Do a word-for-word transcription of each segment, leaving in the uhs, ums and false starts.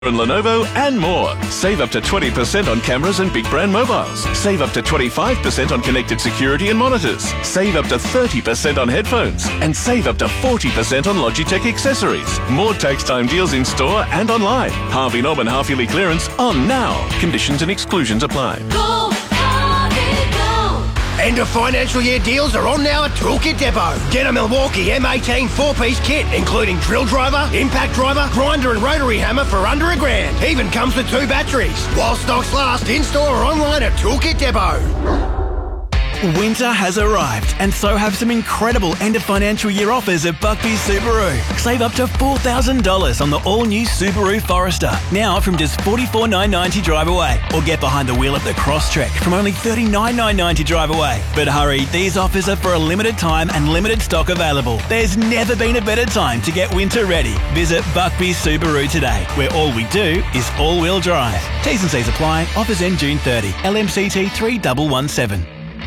and Lenovo and more. Save up to twenty percent on cameras and big brand mobiles. Save up to twenty-five percent on connected security and monitors. Save up to thirty percent on headphones. And save up to forty percent on Logitech accessories. More tax time deals in store and online. Harvey Norman half-yearly clearance on now. Conditions and exclusions apply. Go, Harvey, go! End of financial year deals are on now at Toolkit Depot. Get a Milwaukee M eighteen four-piece kit, including drill driver, impact driver, grinder and rotary hammer for under a grand. Even comes with two batteries. While stocks last, in-store or online at Toolkit Depot. Winter has arrived, and so have some incredible end-of-financial year offers at Buckbees Subaru. Save up to four thousand dollars on the all-new Subaru Forester, now from just forty-four thousand nine hundred ninety dollars drive away. Or get behind the wheel of the Crosstrek from only thirty-nine thousand nine hundred ninety dollars drive away. But hurry, these offers are for a limited time and limited stock available. There's never been a better time to get winter ready. Visit Buckbees Subaru today, where all we do is all-wheel drive. T's and C's apply. Offers end June thirtieth. L M C T three one one seven.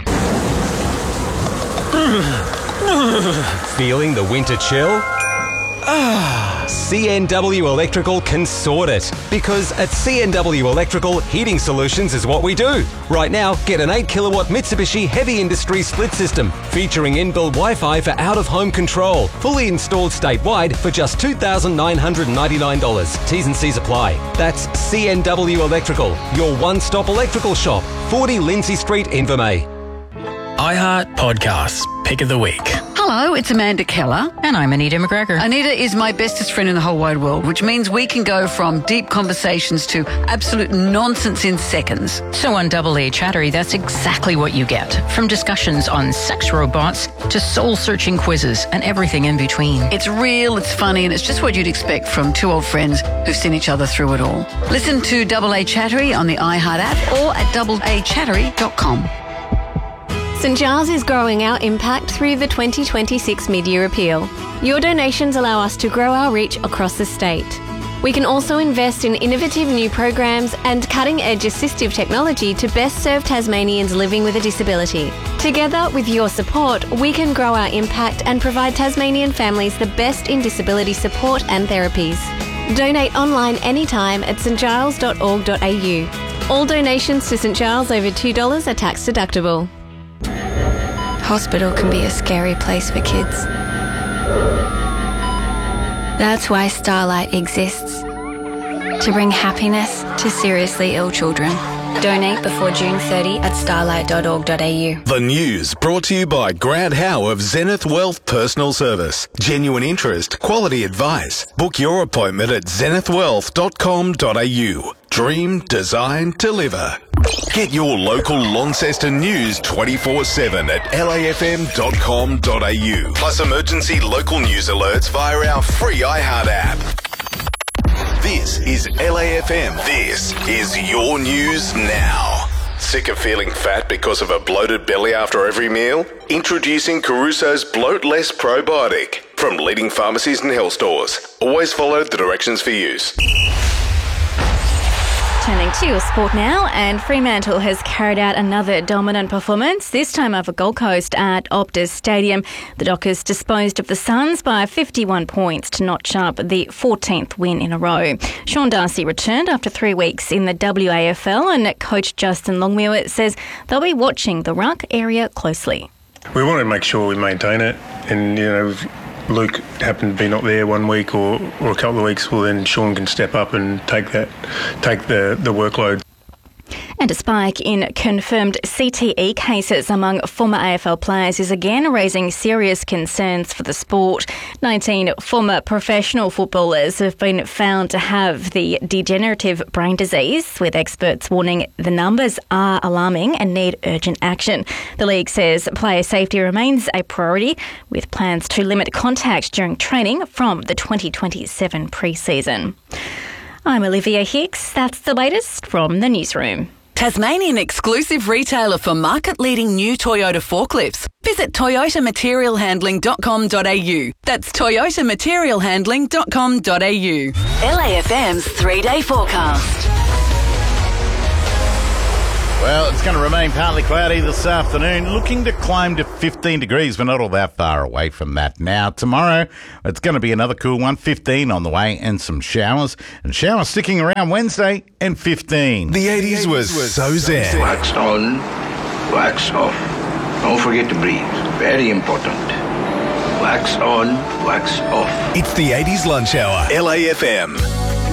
Feeling the winter chill? Ah, C N W Electrical can sort it. Because at C N W Electrical, heating solutions is what we do. Right now, get an eight kilowatt Mitsubishi Heavy Industry split system featuring inbuilt Wi-Fi for out-of-home control. Fully installed statewide for just two thousand nine hundred ninety-nine dollars. T's and C's apply. That's C N W Electrical, your one-stop electrical shop. forty Lindsay Street, Invermay. iHeart Podcasts, Pick of the Week. Hello, it's Amanda Keller. And I'm Anita McGregor. Anita is my bestest friend in the whole wide world, which means we can go from deep conversations to absolute nonsense in seconds. So on Double A Chattery, that's exactly what you get. From discussions on sex robots to soul-searching quizzes and everything in between. It's real, it's funny, and it's just what you'd expect from two old friends who've seen each other through it all. Listen to Double A Chattery on the iHeart app or at double a chattery dot com. St Giles is growing our impact through the twenty twenty-six Mid-Year Appeal. Your donations allow us to grow our reach across the state. We can also invest in innovative new programs and cutting-edge assistive technology to best serve Tasmanians living with a disability. Together, with your support, we can grow our impact and provide Tasmanian families the best in disability support and therapies. Donate online anytime at st giles dot org dot a u. All donations to St Giles over two dollars are tax deductible. Hospital can be a scary place for kids. That's why Starlight exists. To bring happiness to seriously ill children. Donate before June thirtieth at starlight dot org dot a u. The news brought to you by Grant Howe of Zenith Wealth Personal Service. Genuine interest, quality advice. Book your appointment at zenith wealth dot com dot a u. Dream, design, deliver. Get your local Launceston news twenty-four seven at l a f m dot com dot a u. Plus emergency local news alerts via our free iHeart app. This is L A F M. This is your news now. Sick of feeling fat because of a bloated belly after every meal? Introducing Caruso's Bloat Less Probiotic from leading pharmacies and health stores. Always follow the directions for use. Turning to your sport now, and Fremantle has carried out another dominant performance, this time over Gold Coast at Optus Stadium. The Dockers disposed of the Suns by fifty-one points to notch up the fourteenth win in a row. Sean Darcy returned after three weeks in the W A F L, and coach Justin Longmuir says they'll be watching the ruck area closely. We want to make sure we maintain it, and you know, Luke happened to be not there one week or, or a couple of weeks, well then Sean can step up and take that, take the, the workload. And a spike in confirmed C T E cases among former A F L players is again raising serious concerns for the sport. nineteen former professional footballers have been found to have the degenerative brain disease, with experts warning the numbers are alarming and need urgent action. The league says player safety remains a priority, with plans to limit contact during training from the twenty twenty-seven pre-season. I'm Olivia Hicks. That's the latest from the newsroom. Tasmanian exclusive retailer for market-leading new Toyota forklifts. Visit toyota material handling dot com dot a u. That's toyota material handling dot com dot a u. L A F M's three-day forecast. Well, it's going to remain partly cloudy this afternoon, looking to climb to fifteen degrees. We're not all that far away from that now. Tomorrow, it's going to be another cool one, fifteen on the way, and some showers. And showers sticking around Wednesday, and fifteen. The eighties was so zen. Wax on, wax off. Don't forget to breathe. Very important. Wax on, wax off. It's the eighties lunch hour. L A F M.